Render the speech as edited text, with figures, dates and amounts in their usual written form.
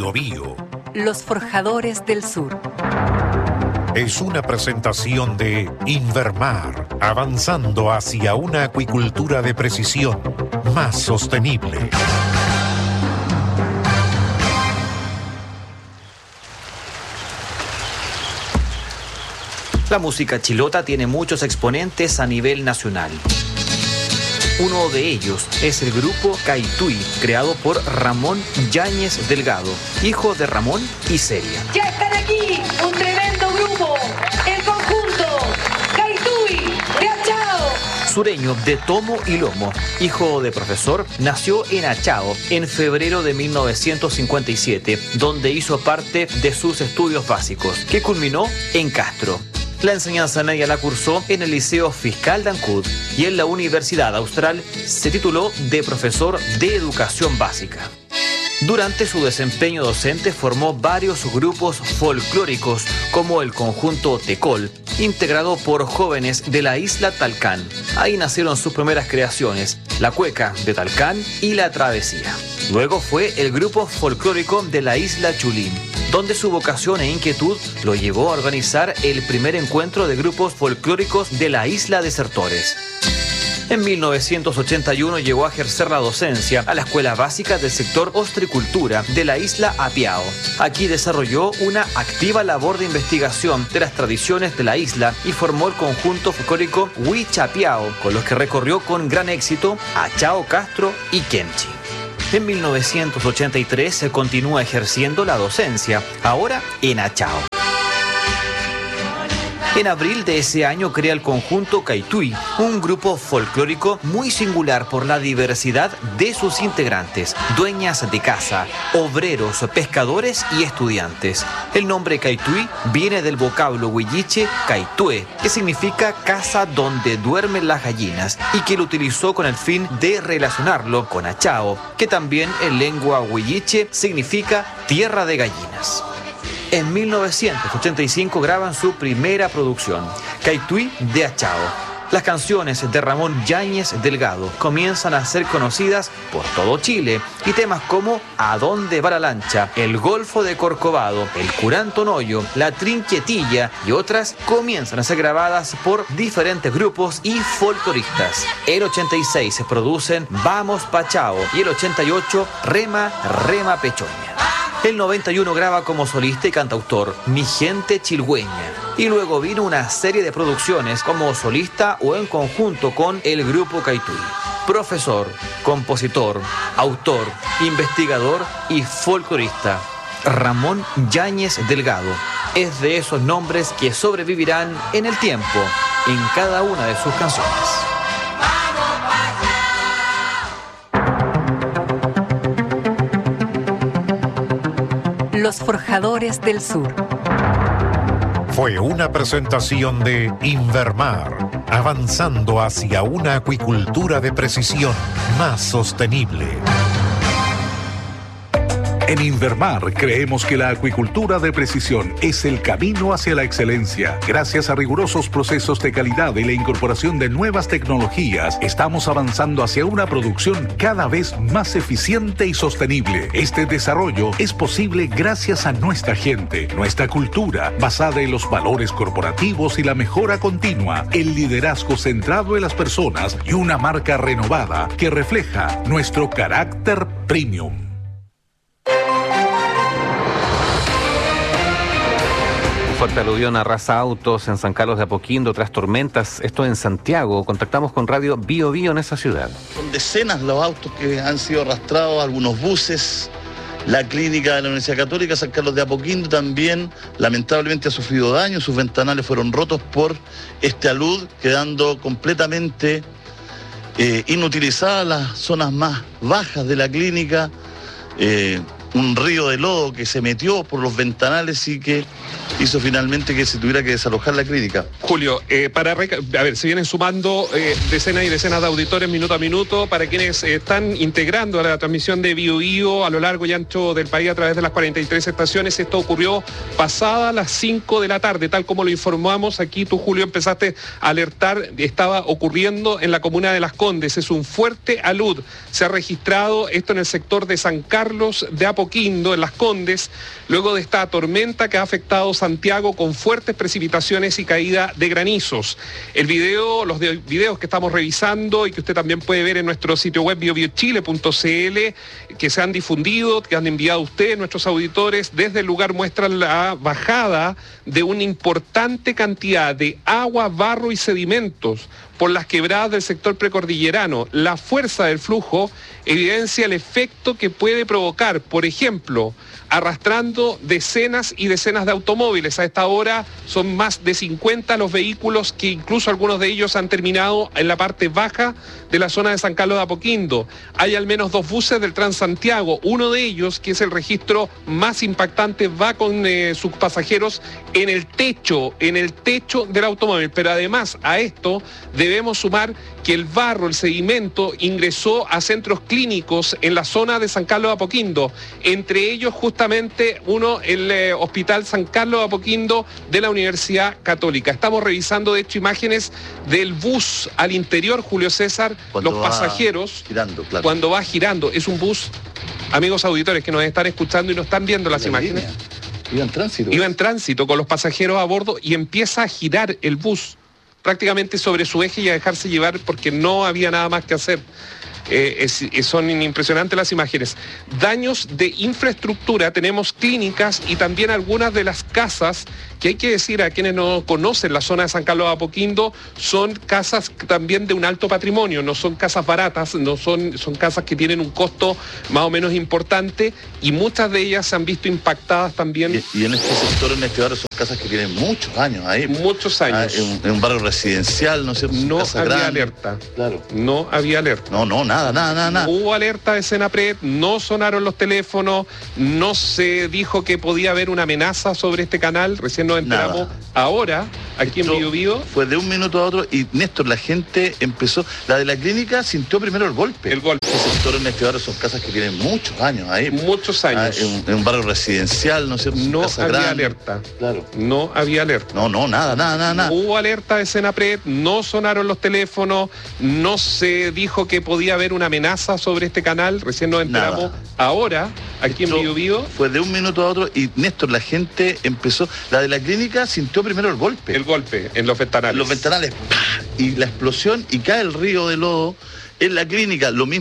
Biobío. Los Forjadores del Sur. Es una presentación de Invermar, avanzando hacia una acuicultura de precisión más sostenible. La música chilota tiene muchos exponentes a nivel nacional. Uno de ellos es el grupo Caituí, creado por Ramón Yáñez Delgado, hijo de Ramón y Celia. Ya están aquí, un tremendo grupo, el conjunto Caituí de Achao. Sureño de tomo y lomo, hijo de profesor, nació en Achao en febrero de 1957, donde hizo parte de sus estudios básicos, que culminó en Castro. La enseñanza media la cursó en el Liceo Fiscal de Ancud y en la Universidad Austral se tituló de profesor de educación básica. Durante su desempeño docente formó varios grupos folclóricos como el conjunto Tecol, integrado por jóvenes de la isla Talcán. Ahí nacieron sus primeras creaciones, la cueca de Talcán y la travesía. Luego fue el grupo folclórico de la isla Chulín, donde su vocación e inquietud lo llevó a organizar el primer encuentro de grupos folclóricos de la isla Desertores. En 1981 llegó a ejercer la docencia a la Escuela Básica del Sector Ostricultura de la isla Apiao. Aquí desarrolló una activa labor de investigación de las tradiciones de la isla y formó el conjunto folclórico Huichapiao, con los que recorrió con gran éxito Achao, Castro y Kemchi. En 1983 se continúa ejerciendo la docencia, ahora en Achao. En abril de ese año crea el conjunto Caituí, un grupo folclórico muy singular por la diversidad de sus integrantes, dueñas de casa, obreros, pescadores y estudiantes. El nombre Caituí viene del vocablo huilliche Caitue, que significa casa donde duermen las gallinas, y que lo utilizó con el fin de relacionarlo con Achao, que también en lengua huilliche significa tierra de gallinas. En 1985 graban su primera producción, Caituí de Achao. Las canciones de Ramón Yáñez Delgado comienzan a ser conocidas por todo Chile y temas como ¿A dónde va la lancha?, El Golfo de Corcovado, El Curanto Noyo, La Trinquetilla y otras comienzan a ser grabadas por diferentes grupos y folcloristas. El 86 se producen Vamos Pachao y el 88 Rema, Rema Pechoña. El 91 graba como solista y cantautor Mi Gente Chilhueña. Y luego vino una serie de producciones como solista o en conjunto con el grupo Caituí. Profesor, compositor, autor, investigador y folclorista. Ramón Yáñez Delgado es de esos nombres que sobrevivirán en el tiempo en cada una de sus canciones. Los Forjadores del Sur. Fue una presentación de Invermar, avanzando hacia una acuicultura de precisión más sostenible. En Invermar creemos que la acuicultura de precisión es el camino hacia la excelencia. Gracias a rigurosos procesos de calidad y la incorporación de nuevas tecnologías, estamos avanzando hacia una producción cada vez más eficiente y sostenible. Este desarrollo es posible gracias a nuestra gente, nuestra cultura, basada en los valores corporativos y la mejora continua, el liderazgo centrado en las personas y una marca renovada que refleja nuestro carácter premium. Fuerte aluvión arrasa autos en San Carlos de Apoquindo tras tormentas. Esto en Santiago. Contactamos con Radio Biobío en esa ciudad. Son decenas los autos que han sido arrastrados, algunos buses. La clínica de la Universidad Católica San Carlos de Apoquindo también lamentablemente ha sufrido daño. Sus ventanales fueron rotos por este alud, quedando completamente inutilizadas las zonas más bajas de la clínica. Un río de lodo que se metió por los ventanales y que hizo finalmente que se tuviera que desalojar la clínica. Julio, a ver, se vienen sumando decenas y decenas de auditores minuto a minuto para quienes están integrando a la transmisión de Bío Bío a lo largo y ancho del país a través de las 43 estaciones. Esto ocurrió pasada las 5 de la tarde, tal como lo informamos aquí. Tú, Julio, empezaste a alertar, estaba ocurriendo en la comuna de Las Condes. Es un fuerte alud. Se ha registrado esto en el sector de San Carlos de Apoquindo, en Las Condes, luego de esta tormenta que ha afectado Santiago con fuertes precipitaciones y caída de granizos. Los videos que estamos revisando y que usted también puede ver en nuestro sitio web biobiochile.cl, que se han difundido, que han enviado ustedes, nuestros auditores, desde el lugar muestran la bajada de una importante cantidad de agua, barro y sedimentos por las quebradas del sector precordillerano. La fuerza del flujo evidencia el efecto que puede provocar, por ejemplo, arrastrando decenas y decenas de automóviles. A esta hora son más de 50 los vehículos que incluso algunos de ellos han terminado en la parte baja de la zona de San Carlos de Apoquindo. Hay al menos 2 buses del Transantiago. Uno de ellos, que es el registro más impactante, va con sus pasajeros en el techo del automóvil. Pero además a esto debemos sumar que el barro, el sedimento, ingresó a centros clínicos en la zona de San Carlos de Apoquindo, entre ellos justamente el Hospital San Carlos de Apoquindo de la Universidad Católica. Estamos revisando, de hecho, imágenes del bus al interior, Julio César, cuando los pasajeros, girando, claro. Cuando va girando. Es un bus, amigos auditores que nos están escuchando y nos están viendo las imágenes. Iba en tránsito. Iba en tránsito con los pasajeros a bordo y empieza a girar el bus prácticamente sobre su eje y a dejarse llevar porque no había nada más que hacer. Son impresionantes las imágenes. Daños de infraestructura, tenemos clínicas y también algunas de las casas, que hay que decir a quienes no conocen la zona de San Carlos de Apoquindo, son casas también de un alto patrimonio, no son casas baratas, son casas que tienen un costo más o menos importante y muchas de ellas se han visto impactadas también. Y en este sector, en este barrio, son casas que tienen muchos años ahí. Muchos años. En un barrio residencial, ¿no es cierto? No había grande. alerta. Claro. No había alerta. No, nada. Hubo alerta de Senapred, no sonaron los teléfonos, no se dijo que podía haber una amenaza sobre este canal, recién nos enteramos ahora, aquí en Bío Bío. Fue de un minuto a otro y, Néstor, la gente empezó, la de la clínica sintió primero el golpe. El golpe. Este sector, en este barrio, son casas que tienen muchos años ahí. Muchos años. En un barrio residencial, ¿no es cierto? No casa había grande. alerta. Claro. No había alerta. No, nada. Hubo alerta de Senapred, no sonaron los teléfonos, no se dijo que podía haber una amenaza sobre este canal, recién nos enteramos ahora, aquí en Bío Bío. Fue de un minuto a otro y, Néstor, la gente empezó, la de la clínica sintió primero el golpe. El golpe en los ventanales. Los ventanales, ¡pah! Y la explosión y cae el río de lodo en la clínica, lo mismo.